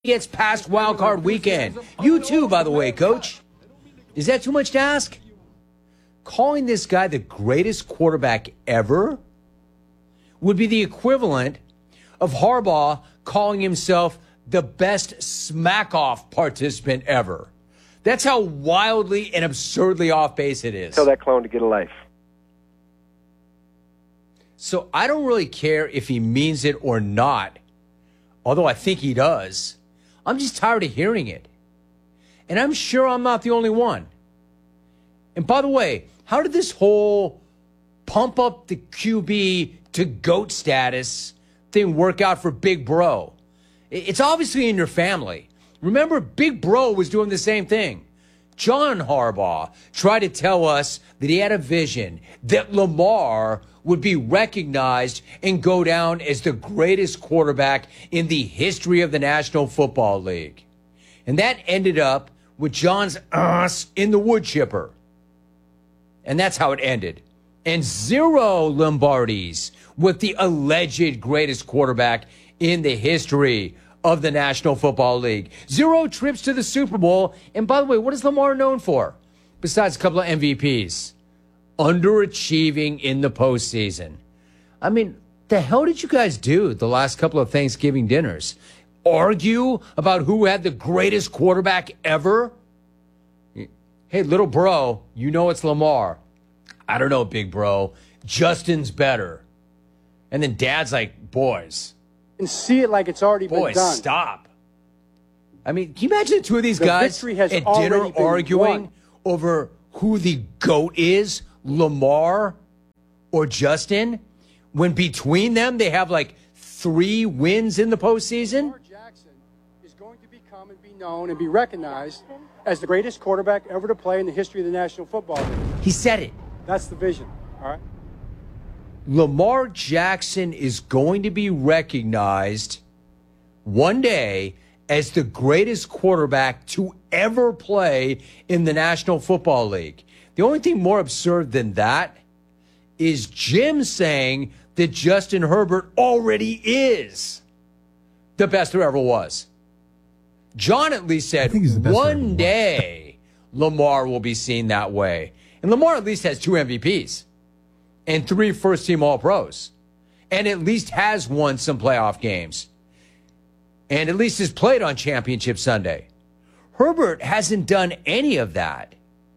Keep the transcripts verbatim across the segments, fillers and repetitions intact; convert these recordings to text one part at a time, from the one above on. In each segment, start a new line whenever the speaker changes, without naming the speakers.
gets past wild card weekend. You too, by the way, Coach. Is that too much to ask? Calling this guy the greatest quarterback ever would be the equivalent of Harbaugh calling himself the best smack-off participant ever. That's how wildly and absurdly off base it is.
Tell that clone to get a life.
So I don't really care if he means it or not, although I think he does. I'm just tired of hearing it. And I'm sure I'm not the only one. And by the way, how did this whole pump up the Q B to GOAT status thing work out for Big Bro? It's obviously in your family. Remember, Big Bro was doing the same thing. John Harbaugh tried to tell us that he had a vision that Lamar would be recognized and go down as the greatest quarterback in the history of the National Football League. And that ended up with John's ass in the wood chipper. And that's how it ended. And zero Lombardis with the alleged greatest quarterback in the history of the National Football League. Zero trips to the Super Bowl. And by the way, what is Lamar known for? Besides a couple of M V Ps. Underachieving in the postseason. I mean, the hell did you guys do the last couple of Thanksgiving dinners? Argue about who had the greatest quarterback ever? Hey, little bro, you know it's Lamar. I don't know, big bro. Justin's better. And then dad's like, boys.
And see it like it's already
boys,
been done.
stop. I mean, can you imagine the two of these
the
guys
has
at dinner arguing
won.
over who the GOAT is, Lamar or Justin, when between them they have like three wins in the postseason?
Lamar Jackson is going to become and be known and be recognized as the greatest quarterback ever to play in the history of the National Football League.
He said it.
That's the vision, all right?
Lamar Jackson is going to be recognized one day as the greatest quarterback to ever play in the National Football League. The only thing more absurd than that is Jim saying that Justin Herbert already is the best there ever was. John at least said one day Lamar will be seen that way. And Lamar at least has two M V Ps and three first-team All-Pros and at least has won some playoff games and at least has played on Championship Sunday. Herbert hasn't done any of that.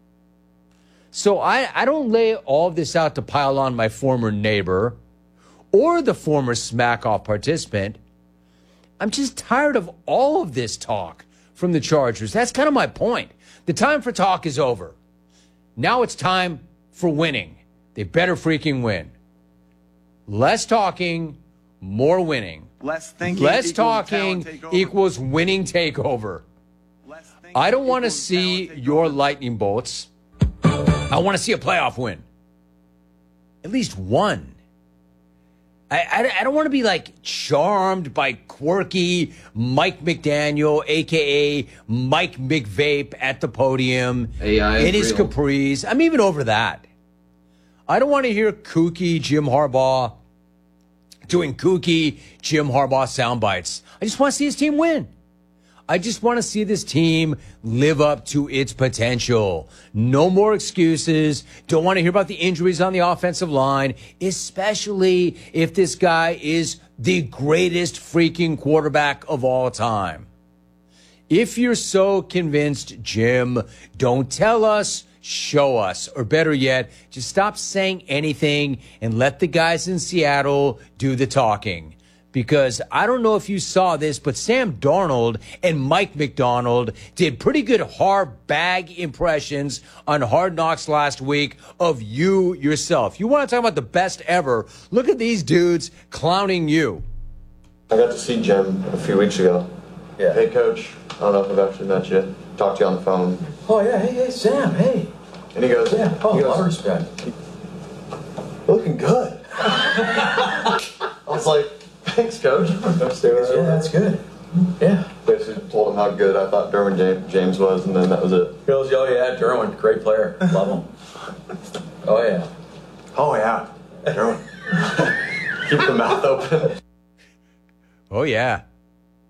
So I, I don't lay all of this out to pile on my former neighbor or the former smack-off participant. I'm just tired of all of this talk from the Chargers. That's kind of my point. The time for talk is over. Now it's time for winning. They better freaking win. Less talking, more winning.
Less thinking,
Less
equals
talking equals winning takeover. I don't want to see your lightning bolts. I want to see a playoff win. At least one. I, I, I don't want to be like charmed by quirky Mike McDaniel, a k a. Mike McVape at the podium
A I
in his
real.
capris. I'm even over that. I don't want to hear kooky Jim Harbaugh doing kooky Jim Harbaugh sound bites. I just want to see his team win. I just want to see this team live up to its potential. No more excuses. Don't want to hear about the injuries on the offensive line, especially if this guy is the greatest freaking quarterback of all time. If you're so convinced, Jim, don't tell us, show us. Or better yet, just stop saying anything and let the guys in Seattle do the talking. Because I don't know if you saw this, but Sam Darnold and Mike McDonald did pretty good hard bag impressions on Hard Knocks last week of you yourself. You want to talk about the best ever? Look at these dudes clowning you.
I got to see Jim a few weeks ago.
Yeah.
Hey, Coach. I don't know if I've actually met you. Talked to you on the phone.
Oh, yeah. Hey, hey, Sam. Hey.
And he goes,
Yeah. Oh,
he
a lot of
goes,
respect.
looking good. I was like, thanks, Coach.
Yeah, that's good. Yeah.
Basically told him how good I thought Derwin James, James was, and then that was it.
He goes, oh, yeah, Derwin, great player. Love him. Oh, yeah.
Oh, yeah. Derwin. Keep the mouth open.
Oh, yeah.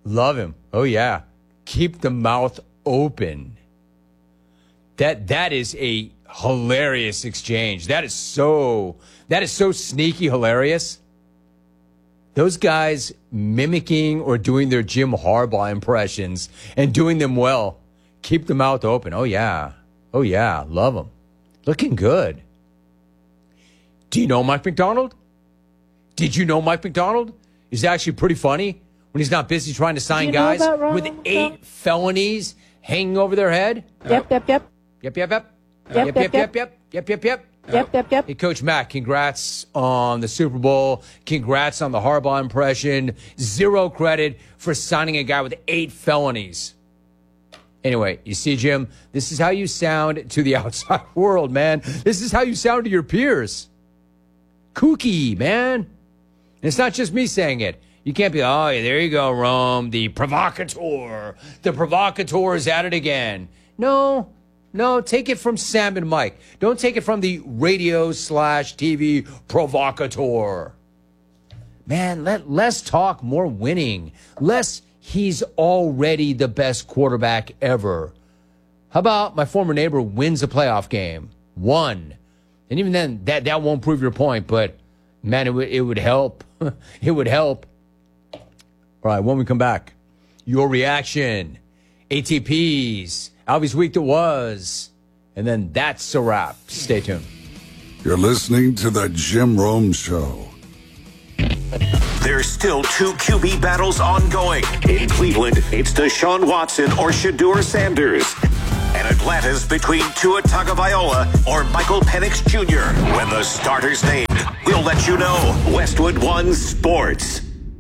Love him. Oh, yeah. Keep the mouth open. That that is a hilarious exchange. That is so that is so sneaky hilarious. Those guys mimicking or doing their Jim Harbaugh impressions and doing them well. Keep the mouth open. Oh, yeah. Oh, yeah. Love them. Looking good. Do you know Mike Macdonald? Did you know Mike Macdonald is actually pretty funny when he's not busy trying to sign guys with eight felonies hanging over their head?
Yep, yep, yep.
Yep, yep, yep.
Yep,
Yep,
yep,
yep, yep, yep. Yep, yep, yep.
Yep, yep, yep.
Hey, Coach Matt, congrats on the Super Bowl. Congrats on the Harbaugh impression. Zero credit for signing a guy with eight felonies. Anyway, you see, Jim, this is how you sound to the outside world, man. This is how you sound to your peers. Kooky, man. And it's not just me saying it. You can't be, oh, yeah, there you go, Rome, the provocateur. The provocateur is at it again. No, no, take it from Sam and Mike. Don't take it from the radio slash T V provocateur. Man, let less talk, more winning. Less he's already the best quarterback ever. How about my former neighbor wins a playoff game? One. And even then, that, that won't prove your point, but man, it, w- it would help. It would help. All right, when we come back, your reaction, A T Ps, Albie's week that was, and then that's a wrap. Stay tuned.
You're listening to the Jim Rome Show.
There's still two Q B battles ongoing. In Cleveland, it's Deshaun Watson or Shedeur Sanders. And Atlanta's between Tua Tagovailoa or Michael Penix Junior When the starter's named, we'll let you know. Westwood One Sports.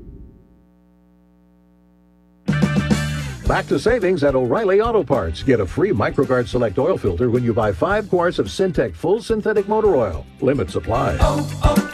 Back to savings at O'Reilly Auto Parts. Get a free MicroGuard Select oil filter when you buy five quarts of Syntec Full Synthetic Motor Oil. Limit supply.
Oh,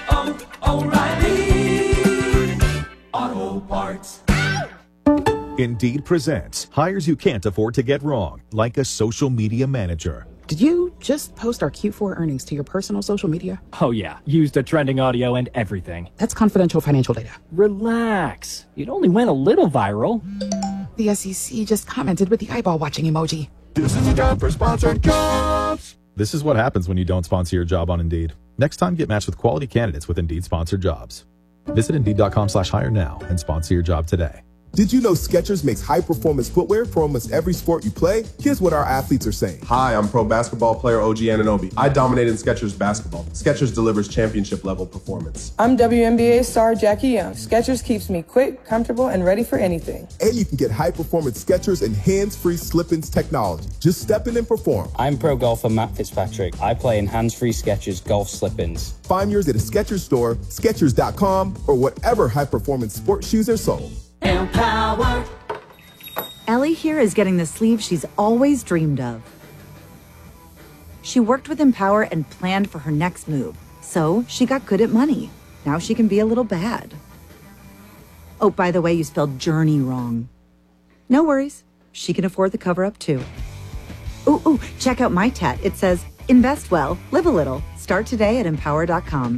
oh, oh, O'Reilly Auto Parts.
Indeed presents hires you can't afford to get wrong, like a social media manager.
Did you just post our Q four earnings to your personal social media?
Oh yeah, used the trending audio and everything.
That's confidential financial data.
Relax. It only went a little viral.
The S E C just commented with the eyeball watching emoji.
This is a job for sponsored jobs.
This is what happens when you don't sponsor your job on Indeed. Next time, get matched with quality candidates with Indeed sponsored jobs. Visit Indeed.com slash hire now and sponsor your job today.
Did you know Skechers makes high-performance footwear for almost every sport you play? Here's what our athletes are saying.
Hi, I'm pro basketball player O G Anunoby. I dominate in Skechers basketball. Skechers delivers championship-level performance.
I'm W N B A star Jackie Young. Skechers keeps me quick, comfortable, and ready for anything.
And you can get high-performance Skechers and hands-free slip-ins technology. Just step in and perform.
I'm pro golfer Matt Fitzpatrick. I play in hands-free Skechers golf slip-ins.
Find yours at a Skechers store, Skechers dot com, or whatever high-performance sports shoes are sold.
Empower. Ellie here is getting the sleeve she's always dreamed of. She worked with Empower and planned for her next move, so she got good at money. Now she can be a little bad. Oh, by the way, you spelled journey wrong. No worries. She can afford the cover-up too. Ooh, ooh, check out my tat. It says, invest well, live a little. Start today at empower dot com.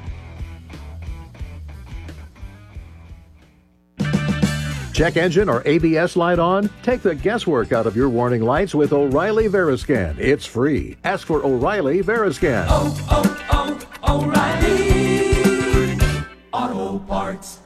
Check engine or A B S light on? Take the guesswork out of your warning lights with O'Reilly Veriscan. It's free. Ask for O'Reilly Veriscan.
Oh, oh, oh, O'Reilly Auto Parts.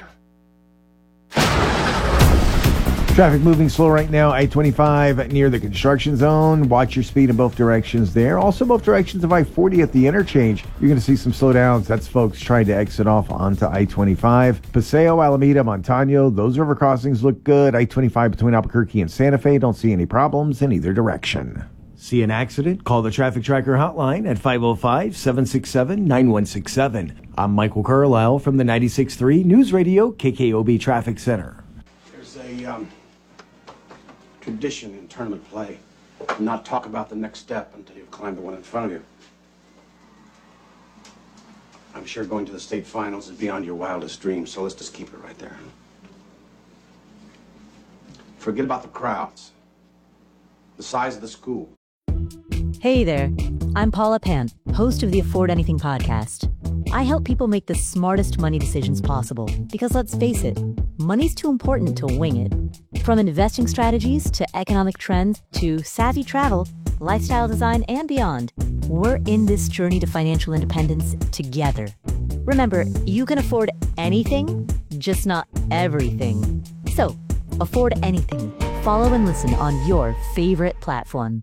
Traffic moving slow right now, I twenty-five near the construction zone. Watch your speed in both directions there. Also, both directions of I forty at the interchange. You're going to see some slowdowns. That's folks trying to exit off onto I twenty-five. Paseo, Alameda, Montano, those river crossings look good. I twenty-five between Albuquerque and Santa Fe. Don't see any problems in either direction. See an accident? Call the Traffic Tracker hotline at five oh five, seven six seven, nine one six seven. I'm Michael Carlisle from the ninety-six point three News Radio K K O B Traffic Center.
There's a um, tradition in tournament play. Not talk about the next step until you've climbed the one in front of you. I'm sure going to the state finals is beyond your wildest dreams, so let's just keep it right there. Forget about the crowds, the size of the school.
Hey there, I'm Paula Pant, host of the Afford Anything podcast.
I help people make the smartest money decisions possible because let's face it, money's too important to wing it. From investing strategies to economic trends to savvy travel, lifestyle design, and beyond, we're in this journey to financial independence together. Remember, you can afford anything, just not everything. So, afford anything. Follow and listen on your favorite platform.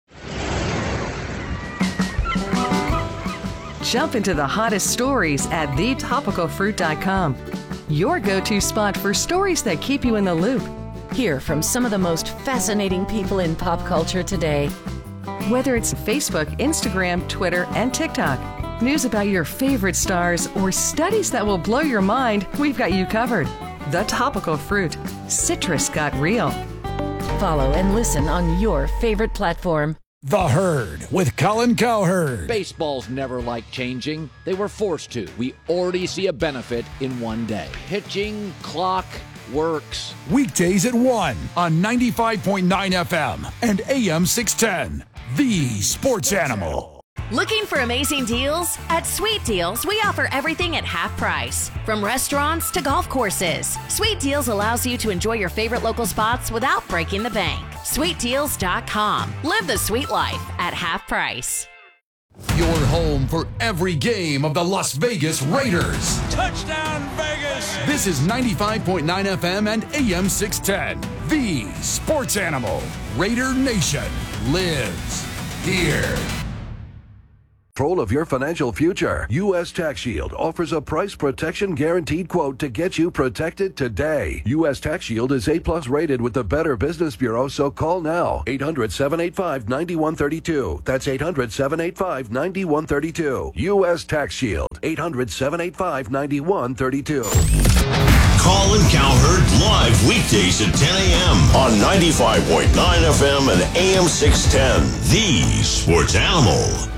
Jump into the hottest stories at the topical fruit dot com. Your go-to spot for stories that keep you in the loop. Hear from some of the most fascinating people in pop culture today. Whether it's Facebook, Instagram, Twitter, and TikTok, news about your favorite stars, or studies that will blow your mind, we've got you covered. The Topical Fruit. Citrus got real. Follow and listen on your favorite platform.
The Herd with Colin Cowherd.
Baseball's never liked changing. They were forced to. We already see a benefit in one day. Pitching clock works.
Weekdays at one on ninety-five point nine F M and A M six ten. The Sports Animal.
Looking for amazing deals? At Sweet Deals, we offer everything at half price. From restaurants to golf courses, Sweet Deals allows you to enjoy your favorite local spots without breaking the bank. sweet deals dot com. Live the sweet life at half price.
Your home for every game of the Las Vegas Raiders.
Touchdown, Vegas!
This is ninety-five point nine F M and A M six ten. The Sports Animal. Raider Nation lives here.
Control of your financial future. U S Tax Shield offers a price protection guaranteed quote to get you protected today. U S Tax Shield is A plus rated with the Better Business Bureau, so call now. eight hundred, seven eight five, nine one three two. That's eight hundred, seven eight five, nine one three two. U S Tax Shield. eight hundred, seven eight five, nine one three two.
Colin Cowherd live weekdays at ten a.m. on ninety-five point nine F M and A M six ten. The Sports Animal.